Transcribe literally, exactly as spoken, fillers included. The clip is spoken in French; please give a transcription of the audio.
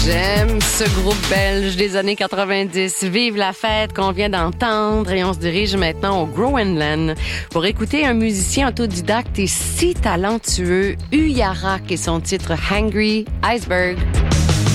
J'aime ce groupe belge des années quatre-vingt-dix. Vive la fête qu'on vient d'entendre et on se dirige maintenant au Groenland pour écouter un musicien autodidacte et si talentueux, Uyarak et son titre Hungry Iceberg.